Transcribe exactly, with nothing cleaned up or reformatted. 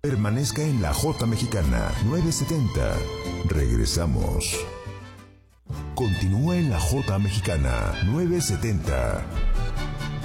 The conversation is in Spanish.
Permanezca en la J Mexicana novecientos setenta. Regresamos. Continúa en la J Mexicana novecientos setenta.